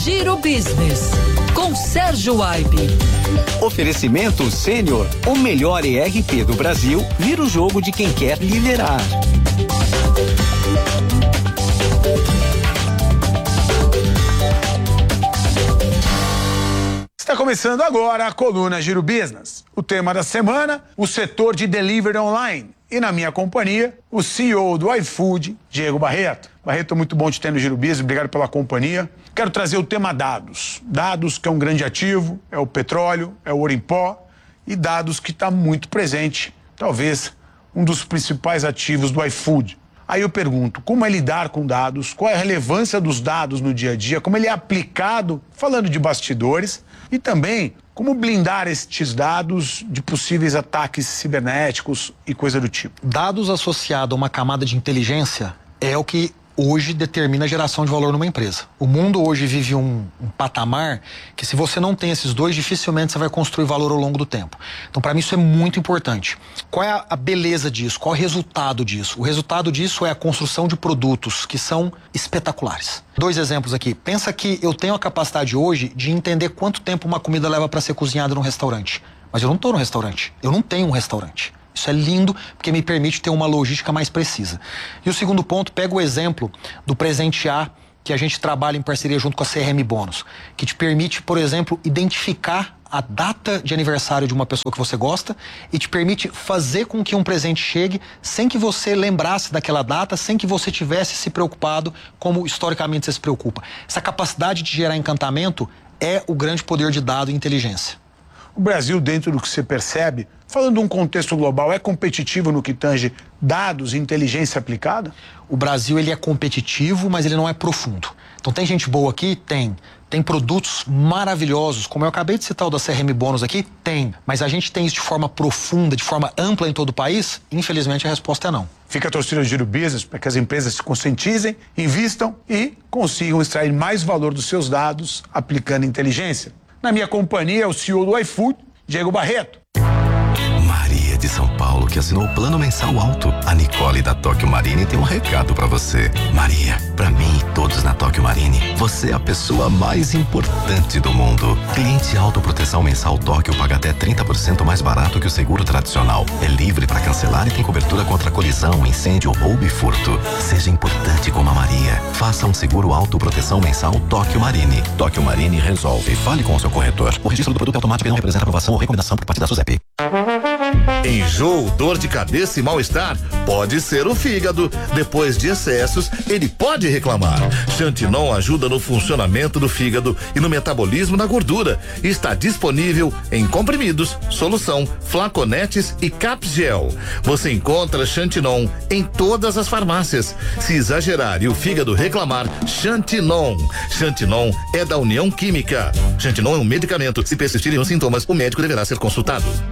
Giro Business, com Sérgio Aibe. Oferecimento Sênior, o melhor ERP do Brasil, vira o jogo de quem quer liderar. Está começando agora a coluna Giro Business. O tema da semana, o setor de delivery online. E na minha companhia, o CEO do iFood, Diego Barreto. Barreto, muito bom te ter no Giro Business, obrigado pela companhia. Quero trazer o tema dados. Dados que é um grande ativo, é o petróleo, é o ouro em pó, e dados que está muito presente, talvez um dos principais ativos do iFood. Aí eu pergunto, como é lidar com dados, qual é a relevância dos dados no dia a dia, como ele é aplicado, falando de bastidores, e também como blindar estes dados de possíveis ataques cibernéticos e coisa do tipo. Dados associados a uma camada de inteligência é o que hoje determina a geração de valor numa empresa. O mundo hoje vive um patamar que, se você não tem esses dois, dificilmente você vai construir valor ao longo do tempo. Então, para mim, isso é muito importante. Qual é a beleza disso? Qual é o resultado disso? O resultado disso é a construção de produtos que são espetaculares. 2 exemplos aqui. Pensa que eu tenho a capacidade hoje de entender quanto tempo uma comida leva para ser cozinhada num restaurante. Mas eu não estou no restaurante. Eu não tenho um restaurante. Isso é lindo porque me permite ter uma logística mais precisa. E o segundo ponto, pega o exemplo do Presentear, que a gente trabalha em parceria junto com a CRM Bônus, que te permite, por exemplo, identificar a data de aniversário de uma pessoa que você gosta e te permite fazer com que um presente chegue sem que você lembrasse daquela data, sem que você tivesse se preocupado como historicamente você se preocupa. Essa capacidade de gerar encantamento é o grande poder de dado e inteligência. O Brasil, dentro do que você percebe, falando de um contexto global, é competitivo no que tange dados e inteligência aplicada? O Brasil, ele é competitivo, mas ele não é profundo. Então, tem gente boa aqui? Tem. Tem produtos maravilhosos, como eu acabei de citar o da CRM Bônus aqui? Tem. Mas a gente tem isso de forma profunda, de forma ampla em todo o país? Infelizmente, a resposta é não. Fica a torcida do Giro Business para que as empresas se conscientizem, invistam e consigam extrair mais valor dos seus dados aplicando inteligência. Na minha companhia é o CEO do iFood, Diego Barreto. Maria de São Paulo, que assinou o plano mensal alto. A Nicole da Tóquio Marine tem um recado pra você. Maria, pra mim e todos na Tóquio Marine, você é a pessoa mais importante do mundo. Cliente autoproteção mensal Tóquio paga até 30% mais barato que o seguro tradicional. É livre pra cancelar e tem cobertura contra colisão, incêndio, roubo e furto. Seja importante como a Maria. Faça um seguro autoproteção mensal Tóquio Marine. Tóquio Marine resolve. Fale com o seu corretor. O registro do produto é automático e não representa aprovação ou recomendação por parte da SUSEP. Enjoo, dor de cabeça e mal-estar pode ser o fígado. Depois de excessos, ele pode reclamar. Xantinon ajuda no funcionamento do fígado e no metabolismo da gordura. Está disponível em comprimidos, solução, flaconetes e capgel. Você encontra Xantinon em todas as farmácias. Se exagerar e o fígado reclamar, Xantinon. Xantinon é da União Química. Xantinon é um medicamento. Se persistirem os sintomas, o médico deverá ser consultado.